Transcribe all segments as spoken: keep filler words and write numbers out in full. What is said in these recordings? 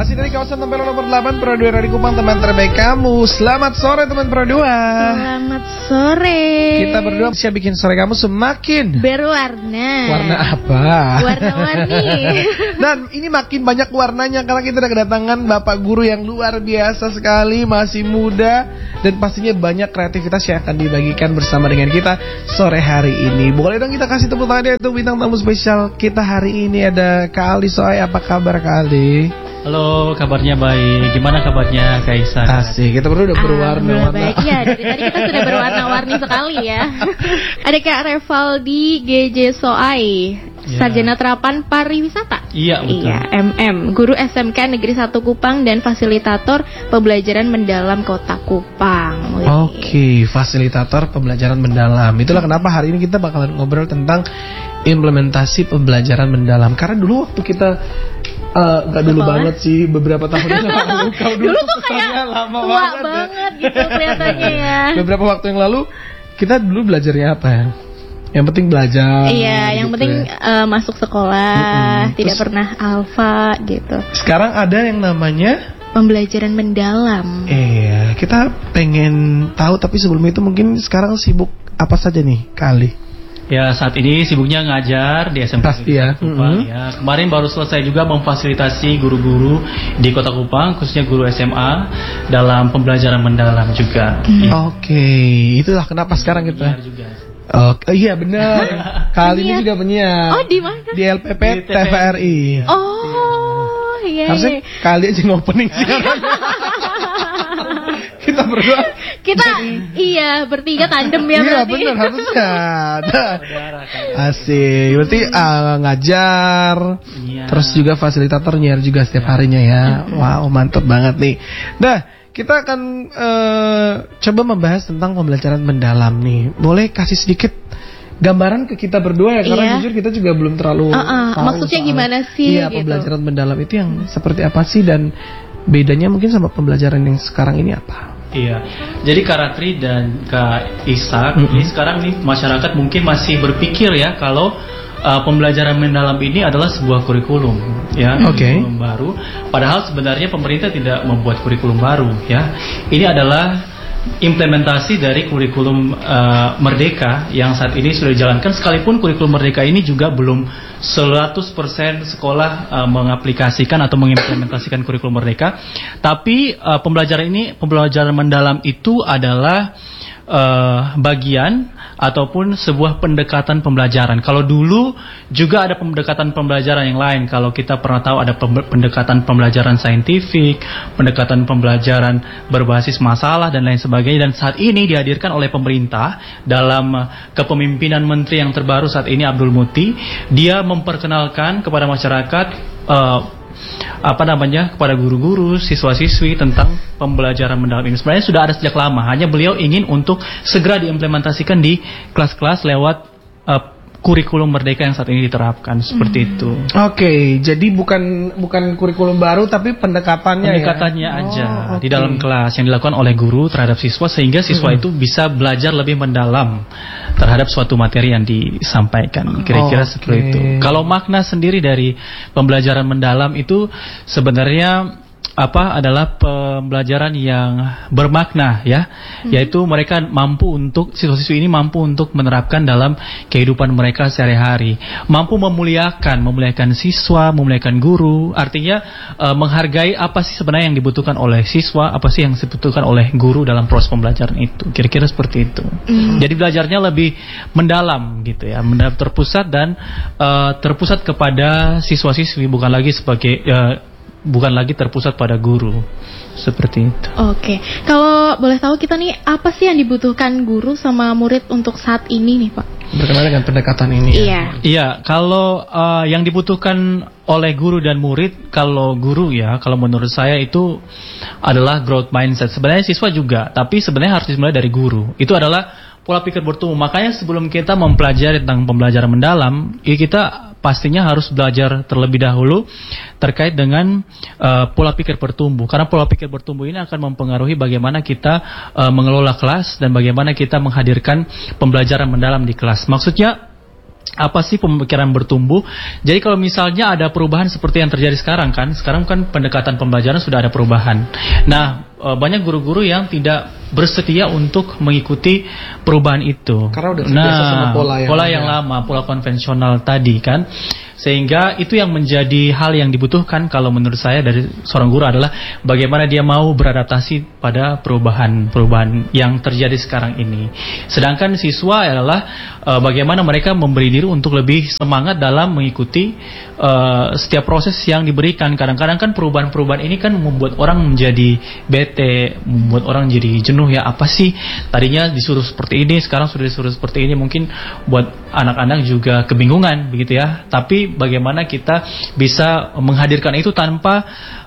Masih dari kawasan Tempero nomor delapan, Pro dua Radio Kupang, teman terbaik kamu. Selamat sore teman Pro dua. Selamat sore. Kita berdua siap bikin sore kamu semakin berwarna. Warna apa? Warna-warni. Dan ini makin banyak warnanya karena kita udah kedatangan Bapak Guru yang luar biasa sekali, masih muda, dan pastinya banyak kreativitas yang akan dibagikan bersama dengan kita sore hari ini. Boleh dong kita kasih tepuk tangan itu bintang tamu spesial kita hari ini, ada Kak Ali Soai. Apa kabar Kak Ali? Halo, kabarnya baik. Gimana kabarnya Kaisa? Asik, kita berdua udah berwarna-warna. Baik ya, dari tadi kita sudah berwarna-warni sekali ya. Ada Kak Revaldi G J Soai, ya. Sarjana Terapan Pariwisata. Iya, betul. Iya, M M, Guru S M K Negeri satu Kupang dan Fasilitator Pembelajaran Mendalam Kota Kupang. Oke, okay, fasilitator pembelajaran mendalam. Itulah kenapa hari ini kita bakalan ngobrol tentang implementasi pembelajaran mendalam. Karena dulu waktu kita Uh, gak dulu Sekolah? banget sih, beberapa tahun yang lalu. Kau dulu, Dulu tuh kayak lama tua banget, banget gitu kelihatannya ya. Beberapa waktu yang lalu kita dulu belajarnya apa ya? Yang penting belajar. Iya, yang gitu penting ya. uh, masuk sekolah, Mm-mm. tidak Terus, pernah alfa gitu. Sekarang ada yang namanya Pembelajaran mendalam. Iya, kita pengen tahu, tapi sebelum itu mungkin sekarang sibuk apa saja nih kali? Ya, saat ini sibuknya ngajar di S M K Pasti ya. Kupang. Mm-hmm. Ya, kemarin baru selesai juga memfasilitasi guru-guru di Kota Kupang, khususnya guru S M A dalam pembelajaran mendalam juga. Mm. Ya. Oke, okay. Itulah kenapa sekarang kita. Penyiar juga. Oh, iya benar. Kali ini juga penyiar. Oh, di mana? Di L P P T V R I. Oh, iya. Harusnya kali aja ngopening siaran. Kita berdua. Kita iya bertiga tandem ya. Iya berarti. benar harusnya. Asik. Berarti uh, ngajar, Iya. terus juga fasilitator nyiar juga setiap harinya ya. Wow, mantap banget nih. Nah, kita akan uh, coba membahas tentang pembelajaran mendalam nih. Boleh kasih sedikit gambaran ke kita berdua ya, karena Iya. jujur kita juga belum terlalu uh, uh, tahu maksudnya soal, gimana sih iya, gitu. pembelajaran mendalam itu yang seperti apa sih, dan bedanya mungkin sama pembelajaran yang sekarang ini apa? Iya, jadi Kak Ratri dan Kak Ishak, Mm-hmm. ini sekarang nih masyarakat mungkin masih berpikir ya kalau uh, pembelajaran mendalam ini adalah sebuah kurikulum, ya, Okay. kurikulum baru. Padahal sebenarnya pemerintah tidak membuat kurikulum baru, ya. Ini adalah implementasi dari kurikulum uh, Merdeka yang saat ini sudah dijalankan, sekalipun kurikulum Merdeka ini juga belum seratus persen sekolah uh, mengaplikasikan atau mengimplementasikan kurikulum Merdeka. Tapi uh, pembelajaran ini, pembelajaran mendalam itu adalah uh, bagian ataupun sebuah pendekatan pembelajaran. Kalau dulu juga ada pendekatan pembelajaran yang lain. Kalau kita pernah tahu ada pendekatan pembelajaran saintifik, pendekatan pembelajaran berbasis masalah dan lain sebagainya. Dan saat ini dihadirkan oleh pemerintah dalam kepemimpinan menteri yang terbaru saat ini, Abdul Muti. Dia memperkenalkan kepada masyarakat uh, apa namanya kepada guru-guru, siswa-siswi tentang pembelajaran mendalam ini. Sebenarnya sudah ada sejak lama, hanya beliau ingin untuk segera diimplementasikan di kelas-kelas lewat uh, kurikulum Merdeka yang saat ini diterapkan, seperti hmm. itu. Oke, okay, jadi bukan bukan kurikulum baru tapi pendekatannya, pendekatannya ya? aja Oh, okay. di dalam kelas yang dilakukan oleh guru terhadap siswa, sehingga siswa hmm. itu bisa belajar lebih mendalam terhadap suatu materi yang disampaikan. Kira-kira oh, okay. seperti itu. Kalau makna sendiri dari pembelajaran mendalam itu sebenarnya apa adalah pembelajaran yang bermakna, ya, hmm. yaitu mereka mampu untuk siswa-siswi ini mampu untuk menerapkan dalam kehidupan mereka sehari-hari, mampu memuliakan memuliakan siswa, memuliakan guru, artinya uh, menghargai apa sih sebenarnya yang dibutuhkan oleh siswa, apa sih yang dibutuhkan oleh guru dalam proses pembelajaran itu. Kira-kira seperti itu. Hmm. Jadi belajarnya lebih mendalam gitu ya, mendalam, terpusat dan uh, terpusat kepada siswa-siswi, bukan lagi sebagai uh, bukan lagi terpusat pada guru, seperti itu. Oke, kalau boleh tahu kita nih apa sih yang dibutuhkan guru sama murid untuk saat ini nih Pak? Berkenaan dengan pendekatan ini. Iya. Ya? Iya, kalau uh, yang dibutuhkan oleh guru dan murid, kalau guru ya, kalau menurut saya itu adalah growth mindset. Sebenarnya siswa juga, tapi sebenarnya harus dimulai dari guru. Itu adalah pola pikir bertumbuh. Makanya sebelum kita mempelajari tentang pembelajaran mendalam, ya kita pastinya harus belajar terlebih dahulu terkait dengan uh, pola pikir bertumbuh. Karena pola pikir bertumbuh ini akan mempengaruhi bagaimana kita uh, mengelola kelas dan bagaimana kita menghadirkan pembelajaran mendalam di kelas. Maksudnya apa sih pemikiran bertumbuh. Jadi kalau misalnya ada perubahan seperti yang terjadi sekarang kan, sekarang kan pendekatan pembelajaran sudah ada perubahan. Nah, banyak guru-guru yang tidak bersedia untuk mengikuti perubahan itu. Karena udah terbiasa nah, sama pola yang, pola yang lama, pola konvensional tadi kan. Sehingga itu yang menjadi hal yang dibutuhkan kalau menurut saya dari seorang guru adalah bagaimana dia mau beradaptasi pada perubahan-perubahan yang terjadi sekarang ini. Sedangkan siswa adalah uh, bagaimana mereka memberi diri untuk lebih semangat dalam mengikuti uh, setiap proses yang diberikan. Kadang-kadang kan perubahan-perubahan ini kan membuat orang menjadi bete, membuat orang jadi jenuh ya. Apa sih tadinya disuruh seperti ini, sekarang sudah disuruh seperti ini. Mungkin buat anak-anak juga kebingungan begitu ya. Tapi bagaimana kita bisa menghadirkan itu tanpa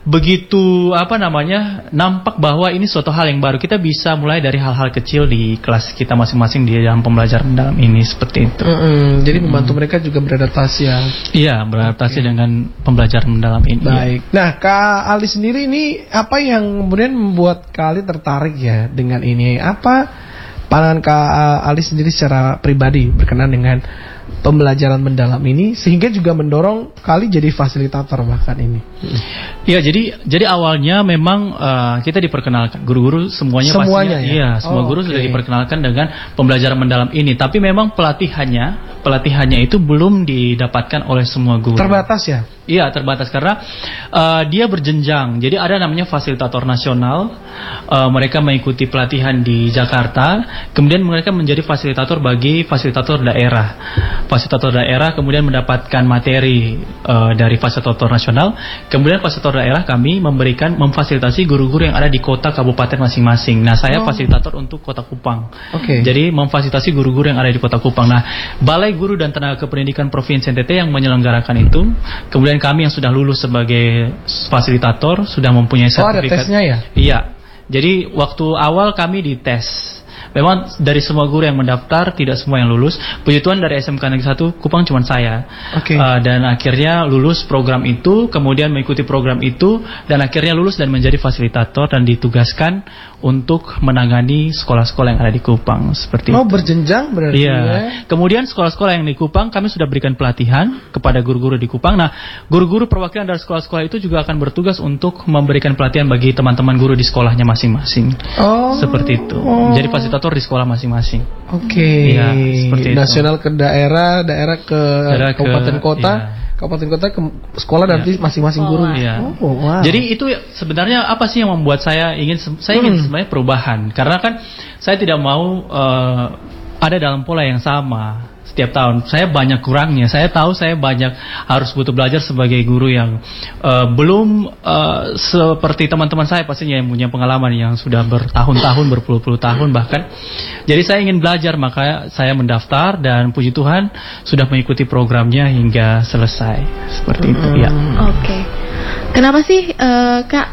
begitu apa namanya nampak bahwa ini suatu hal yang baru. Kita bisa mulai dari hal-hal kecil di kelas kita masing-masing di dalam pembelajaran mendalam ini seperti itu. Mm-hmm. Jadi membantu mm. mereka juga beradaptasi ya. Iya, beradaptasi okay. dengan pembelajaran mendalam ini. Baik. Ya. Nah, Kak Ali sendiri ini apa yang kemudian membuat Kak Ali tertarik ya dengan ini? Apa pandangan Kak Ali sendiri secara pribadi berkenan dengan pembelajaran mendalam ini sehingga juga mendorong kali jadi fasilitator bahkan ini. Iya, jadi jadi awalnya memang uh, kita diperkenalkan guru-guru semuanya, semuanya pastinya, ya? Iya, semua oh, guru okay. sudah diperkenalkan dengan pembelajaran mendalam ini. Tapi memang pelatihannya, pelatihannya itu belum didapatkan oleh semua guru. Terbatas ya? Iya, terbatas karena uh, dia berjenjang. Jadi ada namanya fasilitator nasional. Uh, mereka mengikuti pelatihan di Jakarta, kemudian mereka menjadi fasilitator bagi fasilitator daerah. Fasilitator daerah kemudian mendapatkan materi uh, dari fasilitator nasional. Kemudian fasilitator daerah kami memberikan memfasilitasi guru-guru yang ada di kota kabupaten masing-masing. Nah, saya oh. fasilitator untuk Kota Kupang. Oke. Okay. Jadi memfasilitasi guru-guru yang ada di Kota Kupang. Nah, Balai Guru dan Tenaga Kependidikan Provinsi N T T yang menyelenggarakan itu. Kemudian kami yang sudah lulus sebagai fasilitator sudah mempunyai sertifikat. Oh, ada tesnya ya? Iya. Jadi waktu awal kami dites. Memang dari semua guru yang mendaftar tidak semua yang lulus. Puji Tuhan dari S M K Negeri satu Kupang cuma saya. Oke. Okay. Uh, dan akhirnya lulus program itu, kemudian mengikuti program itu dan akhirnya lulus dan menjadi fasilitator dan ditugaskan untuk menangani sekolah-sekolah yang ada di Kupang seperti oh, itu. berjenjang berarti iya. ya. Kemudian sekolah-sekolah yang di Kupang kami sudah berikan pelatihan kepada guru-guru di Kupang. Nah, guru-guru perwakilan dari sekolah-sekolah itu juga akan bertugas untuk memberikan pelatihan bagi teman-teman guru di sekolahnya masing-masing. Oh. Seperti itu. Oh. Jadi fasilitator di sekolah masing-masing. Oke. Okay. Iya, seperti itu. Nasional ke daerah, daerah ke daerah kabupaten ke, kota. Iya. Kabupaten kota ke sekolah nanti ya. Masing-masing guru. Ya. Oh, wow. Jadi itu sebenarnya apa sih yang membuat saya ingin saya ingin hmm. sebenarnya perubahan. Karena kan saya tidak mau uh, ada dalam pola yang sama setiap tahun. Saya banyak kurangnya. Saya tahu saya banyak harus butuh belajar sebagai guru yang uh, belum uh, seperti teman-teman saya pastinya yang punya pengalaman yang sudah bertahun-tahun, berpuluh-puluh tahun bahkan. Jadi saya ingin belajar, maka saya mendaftar dan puji Tuhan sudah mengikuti programnya hingga selesai. Seperti itu, hmm. ya. Oke. Okay. Kenapa sih uh, Kak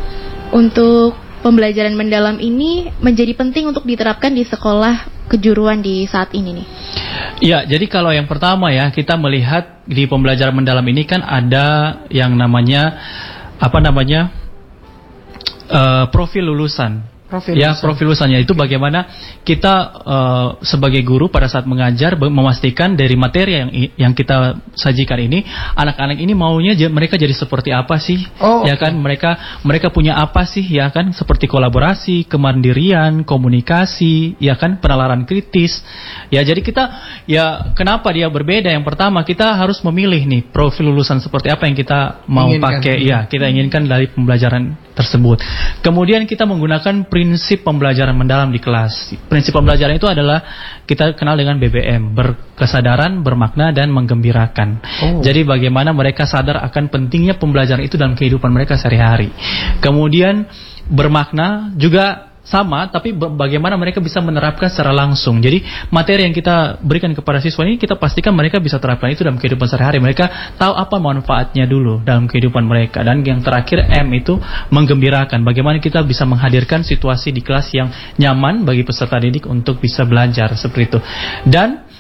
untuk pembelajaran mendalam ini menjadi penting untuk diterapkan di sekolah kejuruan di saat ini nih? Ya, jadi kalau yang pertama ya, kita melihat di pembelajaran mendalam ini kan ada yang namanya apa namanya uh, profil lulusan. Profil ya, lulusan. Profil lulusannya itu bagaimana kita uh, sebagai guru pada saat mengajar memastikan dari materi yang yang kita sajikan ini anak-anak ini maunya mereka jadi seperti apa sih? Oh, ya kan mereka mereka punya apa sih ya kan seperti kolaborasi, kemandirian, komunikasi, ya kan penalaran kritis. Ya, jadi kita ya kenapa dia berbeda? Yang pertama kita harus memilih nih profil lulusan seperti apa yang kita mau inginkan. Pakai. Ya, kita inginkan dari pembelajaran tersebut. Kemudian kita menggunakan prinsip pembelajaran mendalam di kelas. Prinsip pembelajaran itu adalah kita kenal dengan B B M, berkesadaran, bermakna, dan menggembirakan. Oh. Jadi bagaimana mereka sadar akan pentingnya pembelajaran itu dalam kehidupan mereka sehari-hari. Kemudian bermakna juga sama, tapi bagaimana mereka bisa menerapkan secara langsung. Jadi materi yang kita berikan kepada siswa ini kita pastikan mereka bisa terapkan itu dalam kehidupan sehari-hari. Mereka tahu apa manfaatnya dulu dalam kehidupan mereka. Dan yang terakhir M itu menggembirakan. Bagaimana kita bisa menghadirkan situasi di kelas yang nyaman bagi peserta didik untuk bisa belajar seperti itu. Dan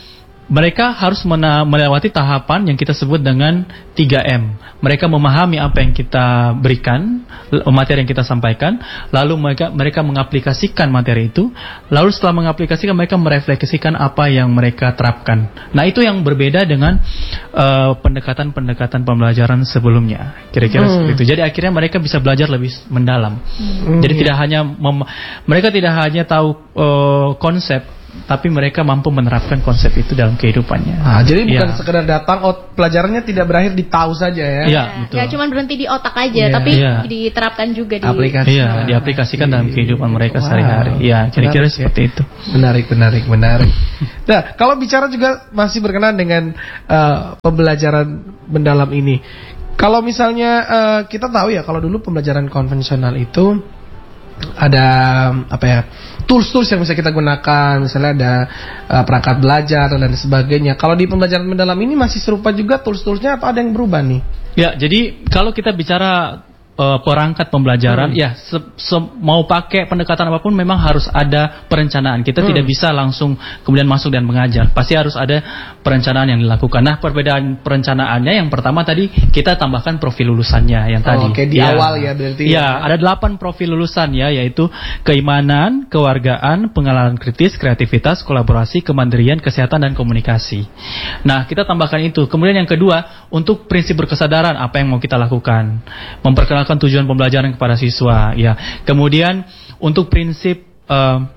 mereka harus mena- melewati tahapan yang kita sebut dengan tiga M. Mereka memahami apa yang kita berikan, materi yang kita sampaikan, lalu mereka mereka mengaplikasikan materi itu, lalu setelah mengaplikasikan mereka merefleksikan apa yang mereka terapkan. Nah, itu yang berbeda dengan uh, pendekatan-pendekatan pembelajaran sebelumnya. Kira-kira hmm. seperti itu. Jadi akhirnya mereka bisa belajar lebih mendalam. Hmm. Jadi tidak hanya mem- mereka tidak hanya tahu uh, konsep, tapi mereka mampu menerapkan konsep itu dalam kehidupannya. Ah, jadi bukan ya. sekedar datang, oh pelajarannya tidak berakhir di tahu saja ya? Iya, betul. Gak cuma berhenti di otak aja, ya. tapi ya. diterapkan juga di aplikasi. Iya, diaplikasikan dalam kehidupan mereka wow. sehari-hari. Iya, kira-kira menarik, seperti ya. itu. Menarik, menarik, menarik. Nah, kalau bicara juga masih berkenaan dengan uh, pembelajaran mendalam ini. Kalau misalnya uh, kita tahu ya, kalau dulu pembelajaran konvensional itu ada apa ya, tools-tools yang bisa kita gunakan, misalnya ada uh, perangkat belajar dan sebagainya. Kalau di pembelajaran mendalam ini masih serupa juga tools-toolsnya atau ada yang berubah nih? Ya, jadi kalau kita bicara uh, perangkat pembelajaran, hmm. ya se- se- mau pakai pendekatan apapun memang harus ada perencanaan. Kita hmm. tidak bisa langsung kemudian masuk dan mengajar. Pasti harus ada perencanaan yang dilakukan. Nah, perbedaan perencanaannya yang pertama tadi kita tambahkan profil lulusannya yang tadi. Oke, di ya. awal ya berarti. Ya, ya, ada delapan profil lulusan ya, yaitu keimanan, kewargaan, pengalaman kritis, kreativitas, kolaborasi, kemandirian, kesehatan dan komunikasi. Nah, kita tambahkan itu. Kemudian yang kedua, untuk prinsip berkesadaran, apa yang mau kita lakukan? Memperkenalkan tujuan pembelajaran kepada siswa, ya. Kemudian untuk prinsip uh,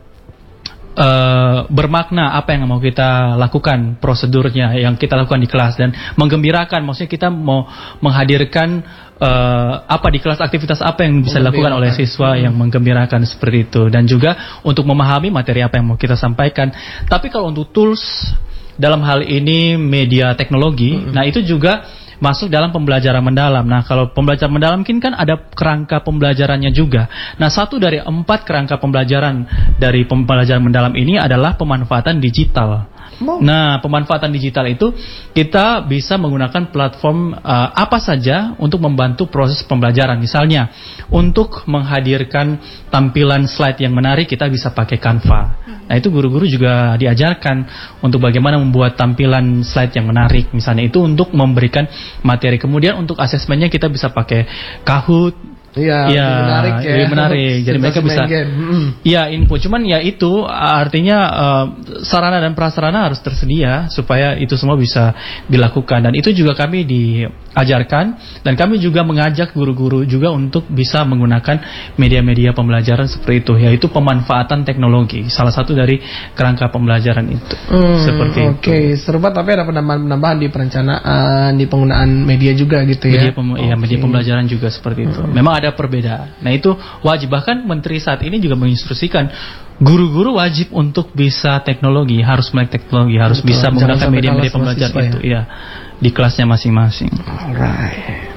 Uh, bermakna, apa yang mau kita lakukan, prosedurnya yang kita lakukan di kelas, dan menggembirakan, maksudnya kita mau menghadirkan uh, apa di kelas, aktivitas apa yang bisa dilakukan oleh siswa yang menggembirakan seperti itu, dan juga untuk memahami materi apa yang mau kita sampaikan. Tapi kalau untuk tools dalam hal ini media teknologi, mm-hmm. nah itu juga masuk dalam pembelajaran mendalam. Nah, kalau pembelajaran mendalam mungkin kan ada kerangka pembelajarannya juga. Nah, satu dari empat kerangka pembelajaran dari pembelajaran mendalam ini adalah pemanfaatan digital. Oh. Nah, pemanfaatan digital itu kita bisa menggunakan platform uh, apa saja untuk membantu proses pembelajaran. Misalnya, untuk menghadirkan tampilan slide yang menarik kita bisa pakai Canva. Nah, itu guru-guru juga diajarkan untuk bagaimana membuat tampilan slide yang menarik. Misalnya itu untuk memberikan materi. Kemudian untuk asesmennya kita bisa pakai Kahoot. Iya, ya, lebih menarik ya. Lebih menarik. Jadi mereka bisa iya info. Cuman ya itu artinya uh, sarana dan prasarana harus tersedia supaya itu semua bisa dilakukan. Dan itu juga kami diajarkan, dan kami juga mengajak guru-guru juga untuk bisa menggunakan media-media pembelajaran seperti itu, yaitu pemanfaatan teknologi. Salah satu dari kerangka pembelajaran itu. Hmm, seperti okay. itu. Oke, serupa, tapi ada penambahan-penambahan di perencanaan, di penggunaan media juga gitu ya. Media pem- okay. ya, media pembelajaran juga seperti itu. Hmm. Memang ada perbedaan. Nah, itu wajib. Bahkan Menteri saat ini juga menginstruksikan guru-guru wajib untuk bisa teknologi, harus melek teknologi, harus Betul. bisa menggunakan media-media pembelajaran itu ya. ya di kelasnya masing-masing. Alright.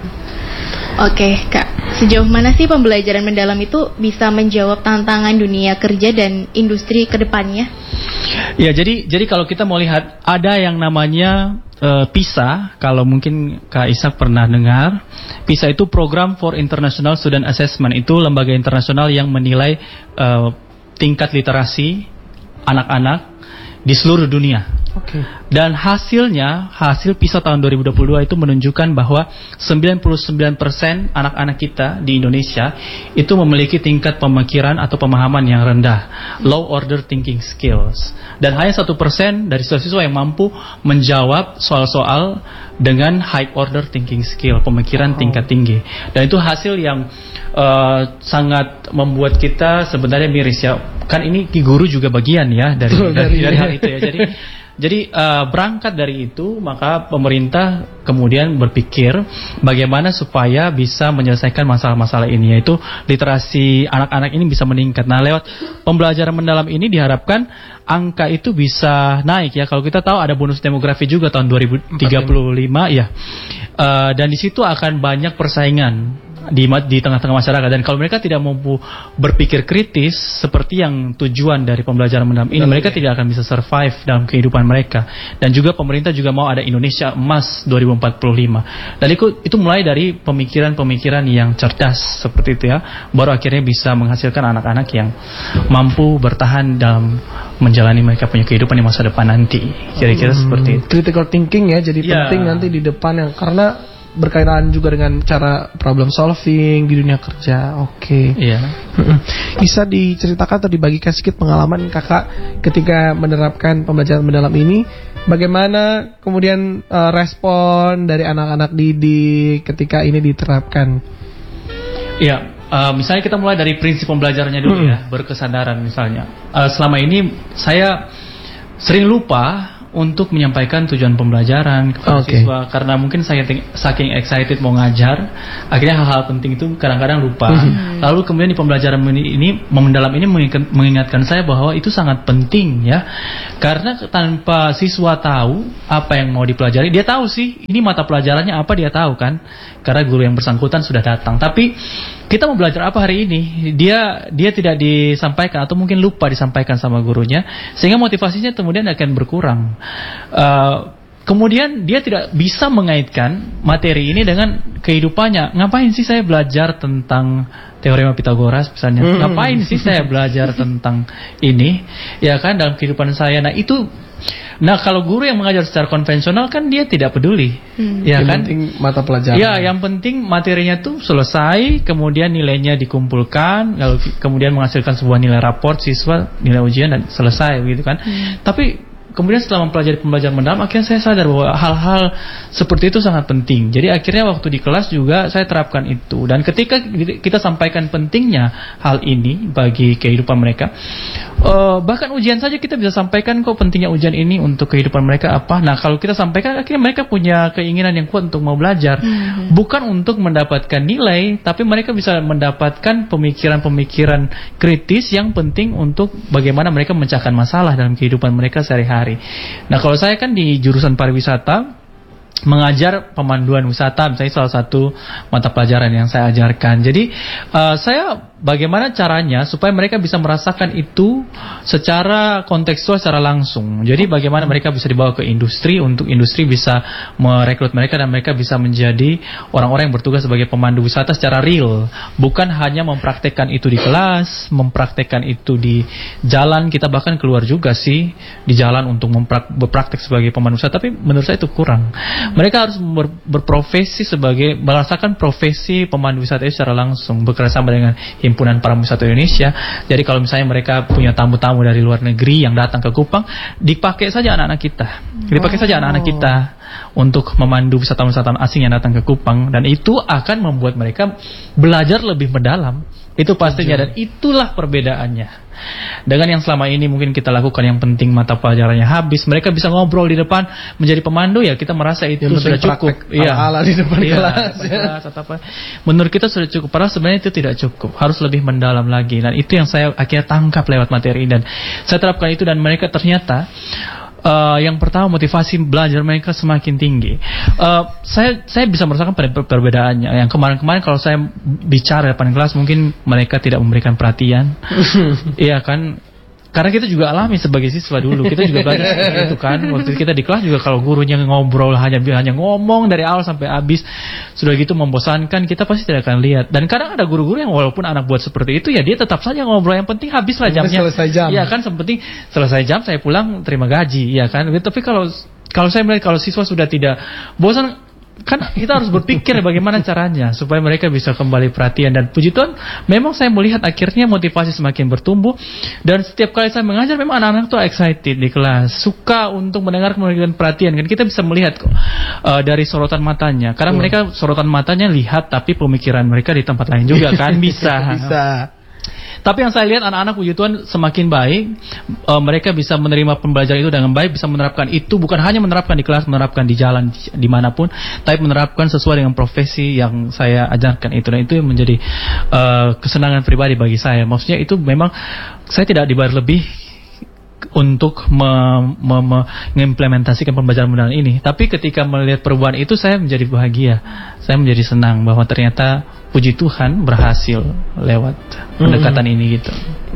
Oke, Kak. Sejauh mana sih pembelajaran mendalam itu bisa menjawab tantangan dunia kerja dan industri ke depannya? Ya, jadi jadi kalau kita mau lihat ada yang namanya uh, PISA, kalau mungkin Kak Ishak pernah dengar. PISA itu Program for International Student Assessment, itu lembaga internasional yang menilai uh, tingkat literasi anak-anak di seluruh dunia. Okay. Dan hasilnya, hasil PISA tahun dua ribu dua puluh dua itu menunjukkan bahwa sembilan puluh sembilan persen anak-anak kita di Indonesia itu memiliki tingkat pemikiran atau pemahaman yang rendah, low order thinking skills. Dan hanya satu persen dari siswa-siswa yang mampu menjawab soal-soal dengan high order thinking skill, pemikiran oh. tingkat tinggi. Dan itu hasil yang uh, sangat membuat kita sebenarnya miris ya. Kan ini guru juga bagian ya dari Betul, dari, dari, dari hal itu ya. Jadi Jadi uh, berangkat dari itu, maka pemerintah kemudian berpikir bagaimana supaya bisa menyelesaikan masalah-masalah ini, yaitu literasi anak-anak ini bisa meningkat. Nah, lewat pembelajaran mendalam ini diharapkan angka itu bisa naik ya. Kalau kita tahu ada bonus demografi juga tahun dua ribu tiga puluh lima ya. Uh, dan di situ akan banyak persaingan di di tengah-tengah masyarakat. Dan kalau mereka tidak mampu berpikir kritis seperti yang tujuan dari pembelajaran mendalam ini, mereka tidak akan bisa survive dalam kehidupan mereka. Dan juga pemerintah juga mau ada Indonesia Emas dua ribu empat puluh lima. Dan itu, itu mulai dari pemikiran-pemikiran yang cerdas seperti itu ya, baru akhirnya bisa menghasilkan anak-anak yang mampu bertahan dalam menjalani mereka punya kehidupan di masa depan nanti. Kira-kira hmm, seperti itu. Critical thinking ya jadi yeah. penting nanti di depan, yang karena berkaitan juga dengan cara problem solving di dunia kerja. Oke. Okay. Iya. Yeah. Bisa diceritakan atau dibagikan sedikit pengalaman kakak ketika menerapkan pembelajaran mendalam ini, bagaimana kemudian uh, respon dari anak-anak didik ketika ini diterapkan? Iya. Uh, misalnya kita mulai dari prinsip pembelajarannya dulu hmm. ya, berkesadaran misalnya. Uh, selama ini saya sering lupa untuk menyampaikan tujuan pembelajaran kepada okay. siswa, karena mungkin saya saking excited mau ngajar, akhirnya hal-hal penting itu kadang-kadang lupa. Hmm. Lalu kemudian di pembelajaran ini, mendalam ini mengingatkan saya bahwa itu sangat penting ya, karena tanpa siswa tahu apa yang mau dipelajari, dia tahu sih ini mata pelajarannya apa, dia tahu kan, karena guru yang bersangkutan sudah datang. Tapi kita mau belajar apa hari ini, dia dia tidak disampaikan atau mungkin lupa disampaikan sama gurunya, sehingga motivasinya kemudian akan berkurang. Uh, kemudian dia tidak bisa mengaitkan materi ini dengan kehidupannya. Ngapain sih saya belajar tentang teorema Pitagoras misalnya? Hmm. Ngapain sih saya belajar tentang ini? Ya kan, dalam kehidupan saya. Nah itu. Nah kalau guru yang mengajar secara konvensional kan dia tidak peduli, hmm. ya yang kan? Penting mata pelajaran. Ya, yang penting materinya tuh selesai, kemudian nilainya dikumpulkan, lalu kemudian menghasilkan sebuah nilai raport siswa, nilai ujian dan selesai, gitu kan? Hmm. Tapi kemudian setelah mempelajari pembelajaran mendalam, akhirnya saya sadar bahwa hal-hal seperti itu sangat penting. Jadi akhirnya waktu di kelas juga saya terapkan itu. Dan ketika kita sampaikan pentingnya hal ini bagi kehidupan mereka, uh, bahkan ujian saja kita bisa sampaikan kok pentingnya ujian ini untuk kehidupan mereka apa. Nah kalau kita sampaikan, akhirnya mereka punya keinginan yang kuat untuk mau belajar. Hmm. Bukan untuk mendapatkan nilai, tapi mereka bisa mendapatkan pemikiran-pemikiran kritis yang penting untuk bagaimana mereka memecahkan masalah dalam kehidupan mereka sehari-hari. Nah kalau saya kan di jurusan pariwisata, mengajar pemanduan wisata, misalnya salah satu mata pelajaran yang saya ajarkan. Jadi uh, saya bagaimana caranya supaya mereka bisa merasakan itu secara kontekstual, secara langsung. Jadi bagaimana mereka bisa dibawa ke industri, untuk industri bisa merekrut mereka dan mereka bisa menjadi orang-orang yang bertugas sebagai pemandu wisata secara real. Bukan hanya mempraktekkan itu di kelas, mempraktekkan itu di jalan. Kita bahkan keluar juga sih di jalan untuk memprak- berpraktek sebagai pemandu wisata, tapi menurut saya itu kurang. Mereka harus ber, berprofesi sebagai, merasakan profesi pemandu wisata itu secara langsung, bekerjasama dengan Himpunan Para Wisata Indonesia. Jadi kalau misalnya mereka punya tamu-tamu dari luar negeri yang datang ke Kupang, dipakai saja anak-anak kita, dipakai oh. saja anak-anak kita untuk memandu wisatawan-wisatawan asing yang datang ke Kupang, dan itu akan membuat mereka belajar lebih mendalam. Itu pastinya, dan itulah perbedaannya dengan yang selama ini mungkin kita lakukan yang penting mata pelajarannya habis. Mereka bisa ngobrol di depan menjadi pemandu, ya kita merasa itu yang sudah cukup. Iya, ala-ala di depan ya, kelas. Ya. Kelas atau apa. Menurut kita sudah cukup, padahal sebenarnya itu tidak cukup. Harus lebih mendalam lagi. Dan itu yang saya akhirnya tangkap lewat materi ini, dan saya terapkan itu, dan mereka ternyata Uh, yang pertama, motivasi belajar mereka semakin tinggi. Uh, saya saya bisa merasakan per perbedaannya. Yang kemarin-kemarin kalau saya bicara depan kelas, mungkin mereka tidak memberikan perhatian. Iya kan? Karena kita juga alami sebagai siswa dulu, kita juga belajar seperti itu kan. Waktu kita di kelas juga kalau gurunya ngobrol hanya hanya ngomong dari awal sampai habis, sudah gitu membosankan, kita pasti tidak akan lihat. Dan kadang ada guru-guru yang walaupun anak buat seperti itu, ya dia tetap saja ngobrol, yang penting habislah jamnya. Selesai jam. Iya kan, yang penting selesai jam, saya pulang terima gaji, iya kan. Tapi kalau kalau saya melihat kalau siswa sudah tidak bosan, kan kita harus berpikir bagaimana caranya supaya mereka bisa kembali perhatian. Dan puji Tuhan, memang saya melihat akhirnya motivasi semakin bertumbuh. Dan setiap kali saya mengajar, memang anak-anak tuh excited di kelas, suka untuk mendengar, memberikan perhatian. Kan kita bisa melihat kok uh, dari sorotan matanya. Karena hmm. mereka sorotan matanya lihat, tapi pemikiran mereka di tempat lain juga kan. Bisa Bisa. Tapi yang saya lihat anak-anak puji Tuhan semakin baik, e, mereka bisa menerima pembelajaran itu dengan baik, bisa menerapkan itu, bukan hanya menerapkan di kelas, menerapkan di jalan, dimanapun, tapi menerapkan sesuai dengan profesi yang saya ajarkan itu. Dan itu yang menjadi e, kesenangan pribadi bagi saya. Maksudnya itu memang saya tidak dibayar lebih untuk mengimplementasikan pembelajaran mendalam ini, tapi ketika melihat perubahan itu saya menjadi bahagia, saya menjadi senang bahwa ternyata puji Tuhan berhasil lewat pendekatan hmm. ini gitu.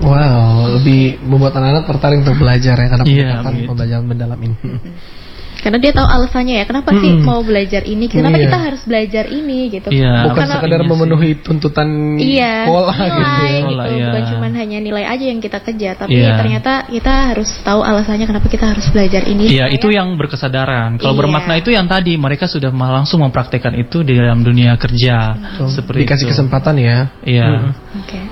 Wow, lebih membuat anak-anak tertarik untuk belajar ya karena yeah, pendekatan pembelajaran mendalam ini. Karena dia tahu alasannya ya, kenapa hmm. sih mau belajar ini, kenapa iya. kita harus belajar ini gitu. Iya. Bukan karena, sekadar memenuhi tuntutan iya, sekolah nilai, gitu. Ya. gitu. Iya. Bukan cuma hanya nilai aja yang kita kejar, tapi iya. ternyata kita harus tahu alasannya kenapa kita harus belajar ini. Iya, itu yang berkesadaran. Kalau iya. bermakna itu yang tadi mereka sudah langsung mempraktekkan itu di dalam dunia kerja. Hmm. Seperti dikasih itu. kesempatan ya. Iya. Oke. Okay.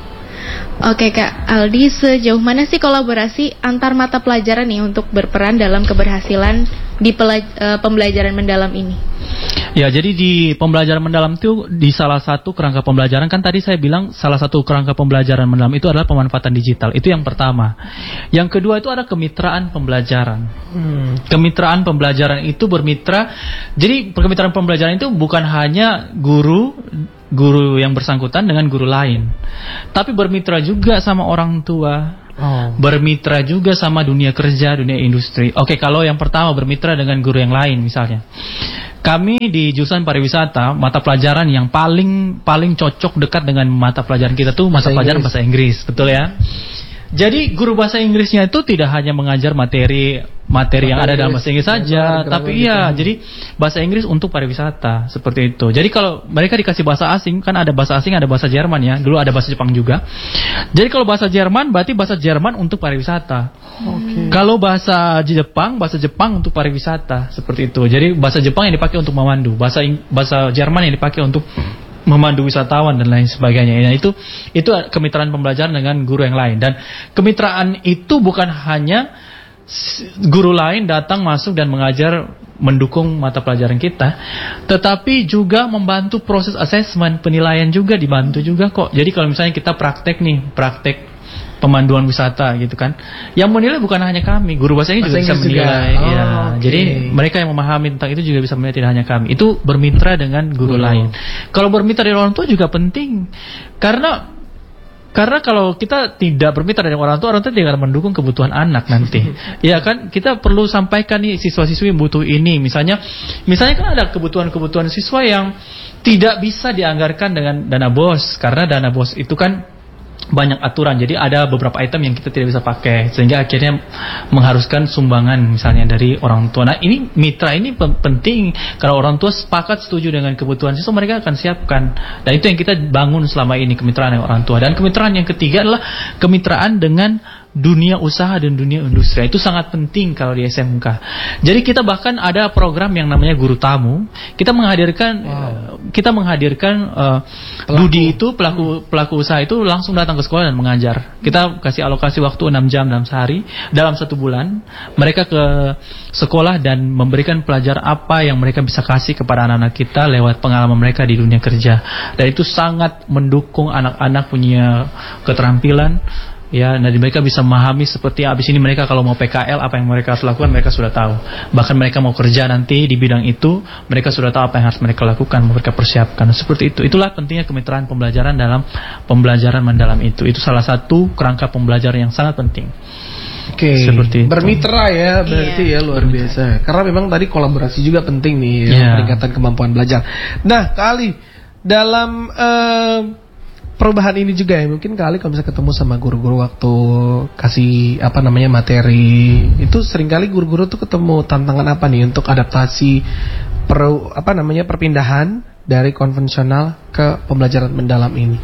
Oke Kak Aldi, sejauh mana sih kolaborasi antar mata pelajaran nih untuk berperan dalam keberhasilan di pelaj- pembelajaran mendalam ini? Ya, jadi di pembelajaran mendalam itu di salah satu kerangka pembelajaran, kan tadi saya bilang salah satu kerangka pembelajaran mendalam itu adalah pemanfaatan digital. Itu yang pertama. Yang kedua itu ada kemitraan pembelajaran. Hmm. Kemitraan pembelajaran itu bermitra. Jadi kemitraan pembelajaran itu bukan hanya guru guru yang bersangkutan dengan guru lain, tapi bermitra juga sama orang tua, oh. bermitra juga sama dunia kerja, dunia industri. Oke, kalau yang pertama bermitra dengan guru yang lain misalnya. Kami di jurusan pariwisata, mata pelajaran yang paling paling cocok dekat dengan mata pelajaran kita tuh mata pelajaran bahasa Inggris, betul ya? Jadi guru bahasa Inggrisnya itu tidak hanya mengajar materi materi yang ada dalam bahasa Inggris saja, tapi iya, jadi bahasa Inggris untuk pariwisata seperti itu. Jadi kalau mereka dikasih bahasa asing, kan ada bahasa asing, ada bahasa Jerman ya. Dulu ada bahasa Jepang juga. Jadi kalau bahasa Jerman berarti bahasa Jerman untuk pariwisata. Okay. Kalau bahasa Jepang, bahasa Jepang untuk pariwisata seperti itu. Jadi bahasa Jepang yang dipakai untuk memandu, bahasa bahasa Jerman yang dipakai untuk memandu wisatawan dan lain sebagainya. Nah, itu itu kemitraan pembelajaran dengan guru yang lain, dan kemitraan itu bukan hanya guru lain datang masuk dan mengajar mendukung mata pelajaran kita, tetapi juga membantu proses asesmen, penilaian juga dibantu juga kok. Jadi kalau misalnya kita praktek nih, praktek pemanduan wisata gitu kan, yang menilai bukan hanya kami, guru bahasa Inggris juga bisa menilai. Oh, ya. Okay. Jadi mereka yang memahami tentang itu juga bisa menilai, tidak hanya kami. Itu bermitra dengan guru hmm. lain. Kalau bermitra dengan orang tua juga penting, karena Karena kalau kita tidak bermitra dengan orang tua, orang tua tidak akan mendukung kebutuhan anak nanti. Ya kan, kita perlu sampaikan nih siswa-siswi butuh ini. Misalnya, misalnya kan ada kebutuhan-kebutuhan siswa yang tidak bisa dianggarkan dengan dana BOS, karena dana BOS itu kan banyak aturan, jadi ada beberapa item yang kita tidak bisa pakai, sehingga akhirnya mengharuskan sumbangan misalnya dari orang tua. Nah, ini mitra ini penting, karena orang tua sepakat setuju dengan kebutuhan siswa, mereka akan siapkan. Dan itu yang kita bangun selama ini, kemitraan dengan orang tua. Dan kemitraan yang ketiga adalah kemitraan dengan dunia usaha dan dunia industri. Itu sangat penting kalau di S M K. Jadi kita bahkan ada program yang namanya guru tamu. Kita menghadirkan wow. kita menghadirkan uh, Dudi itu pelaku pelaku usaha itu langsung datang ke sekolah dan mengajar. Kita kasih alokasi waktu enam jam dalam sehari, dalam satu bulan mereka ke sekolah dan memberikan pelajaran apa yang mereka bisa kasih kepada anak-anak kita lewat pengalaman mereka di dunia kerja. Dan itu sangat mendukung anak-anak punya keterampilan. Ya, dan mereka bisa memahami seperti abis ini mereka kalau mau P K L apa yang mereka harus lakukan, mereka sudah tahu. Bahkan mereka mau kerja nanti di bidang itu, mereka sudah tahu apa yang harus mereka lakukan, mereka persiapkan. Seperti itu. Itulah pentingnya kemitraan pembelajaran dalam pembelajaran mendalam itu. Itu salah satu kerangka pembelajaran yang sangat penting. Oke, okay. Seperti itu. Bermitra ya, berarti yeah. ya luar bermitra. biasa. Karena memang tadi kolaborasi juga penting nih, yeah. peningkatan kemampuan belajar. Nah, kali dalam uh, perubahan ini juga ya, mungkin kali kalau bisa ketemu sama guru-guru waktu kasih apa namanya materi, itu seringkali guru-guru tuh ketemu tantangan apa nih untuk adaptasi per, apa namanya perpindahan dari konvensional ke pembelajaran mendalam ini.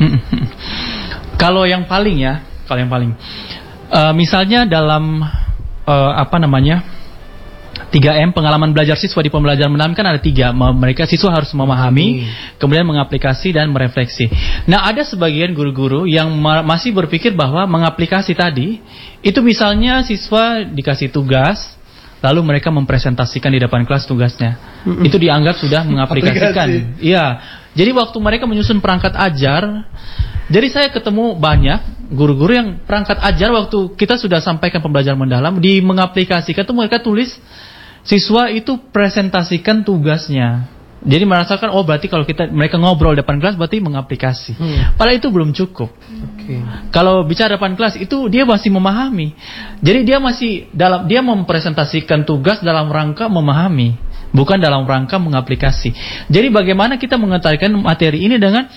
Kalau yang paling ya, kalau yang paling uh, misalnya dalam uh, apa namanya tiga M, pengalaman belajar siswa di pembelajaran mendalam kan ada tiga. Mereka siswa harus memahami, hmm. kemudian mengaplikasi dan merefleksi. Nah, ada sebagian guru-guru yang ma- masih berpikir bahwa mengaplikasi tadi itu misalnya siswa dikasih tugas, lalu mereka mempresentasikan di depan kelas tugasnya. Hmm. Itu dianggap sudah mengaplikasikan. Iya. Jadi waktu mereka menyusun perangkat ajar, jadi saya ketemu banyak guru-guru yang perangkat ajar waktu kita sudah sampaikan pembelajaran mendalam, di mengaplikasikan itu mereka tulis siswa itu presentasikan tugasnya. Jadi merasakan oh berarti kalau kita mereka ngobrol depan kelas berarti mengaplikasi. Hmm. Padahal itu belum cukup. Okay. Kalau bicara depan kelas itu dia masih memahami. Jadi dia masih dalam dia mempresentasikan tugas dalam rangka memahami, bukan dalam rangka mengaplikasi. Jadi bagaimana kita mengetahui materi ini dengan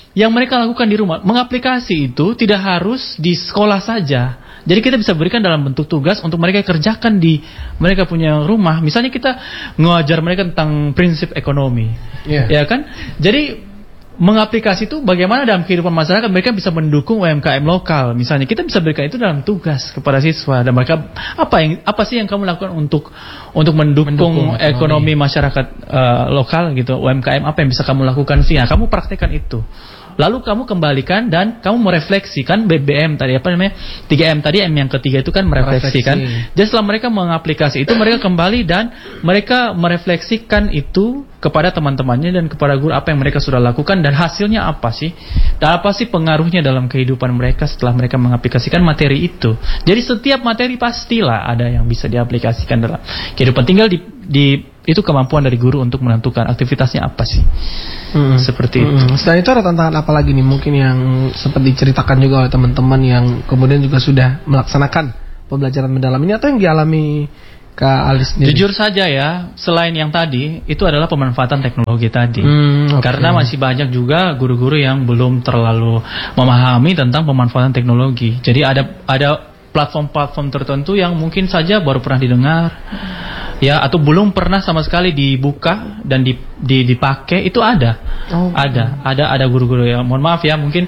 yang mereka lakukan di rumah. Mengaplikasi itu tidak harus di sekolah saja. Jadi kita bisa berikan dalam bentuk tugas untuk mereka kerjakan di mereka punya rumah. Misalnya kita ngajar mereka tentang prinsip ekonomi, yeah. ya kan? Jadi mengaplikasi itu bagaimana dalam kehidupan masyarakat mereka bisa mendukung U M K M lokal. Misalnya kita bisa berikan itu dalam tugas kepada siswa dan mereka apa yang apa sih yang kamu lakukan untuk untuk mendukung, mendukung ekonomi, ekonomi masyarakat uh, lokal gitu. U M K M apa yang bisa kamu lakukan sih? Nah, kamu praktekkan itu. Lalu kamu kembalikan dan kamu merefleksikan B B M tadi apa namanya tiga M tadi, M yang ketiga itu kan merefleksikan. Jadi setelah mereka mengaplikasi itu mereka kembali dan mereka merefleksikan itu kepada teman-temannya dan kepada guru apa yang mereka sudah lakukan dan hasilnya apa sih dan apa sih pengaruhnya dalam kehidupan mereka setelah mereka mengaplikasikan materi itu. Jadi setiap materi pastilah ada yang bisa diaplikasikan dalam kehidupan, tinggal di, di itu kemampuan dari guru untuk menentukan aktivitasnya apa sih. Hmm. Seperti itu. Hmm. Selain itu ada tantangan apa lagi nih mungkin yang sempat diceritakan juga oleh teman-teman yang kemudian juga sudah melaksanakan pembelajaran mendalam ini atau yang dialami Kak Alis sendiri? Jujur saja ya, selain yang tadi itu adalah pemanfaatan teknologi tadi. Hmm, okay. Karena masih banyak juga guru-guru yang belum terlalu memahami tentang pemanfaatan teknologi. Jadi ada ada platform-platform tertentu yang mungkin saja baru pernah didengar. Ya, atau belum pernah sama sekali dibuka dan di, di, dipakai itu ada, oh. ada, ada, ada guru-guru ya. Mohon maaf ya, mungkin